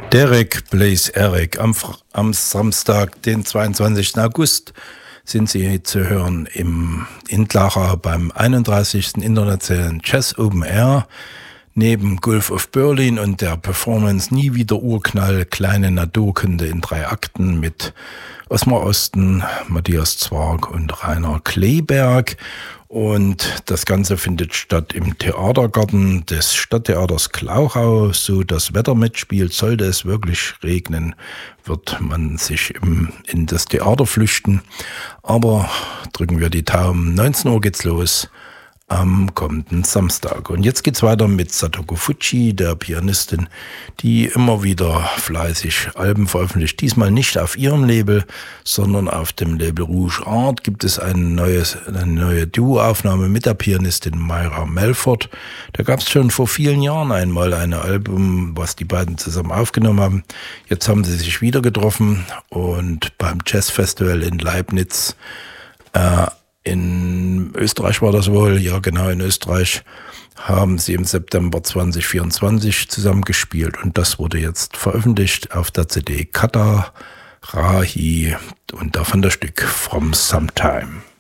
Derek Blaze Eric am Samstag, den 22. August, sind Sie zu hören im Indlacher beim 31. Internationalen Jazz Open Air. Neben Gulf of Berlin und der Performance Nie wieder Urknall, kleine Naturkunde in 3 Akten mit Osmar Osten, Matthias Zwark und Rainer Kleberg. Und das Ganze findet statt im Theatergarten des Stadttheaters Glauchau. So das Wetter mitspielt, sollte es wirklich regnen, wird man sich in das Theater flüchten. Aber drücken wir die Daumen. 19 Uhr geht's los am kommenden Samstag. Und jetzt geht's weiter mit Satoko Fujii, der Pianistin, die immer wieder fleißig Alben veröffentlicht. Diesmal nicht auf ihrem Label, sondern auf dem Label Rouge Art gibt es eine neue Duoaufnahme mit der Pianistin Myra Melford. Da gab es schon vor vielen Jahren einmal ein Album, was die beiden zusammen aufgenommen haben. Jetzt haben sie sich wieder getroffen und beim Jazzfestival in Leibniz in Österreich war das wohl, ja genau, in Österreich haben sie im September 2024 zusammengespielt und das wurde jetzt veröffentlicht auf der CD Kata Rahi und davon das Stück From Sometime.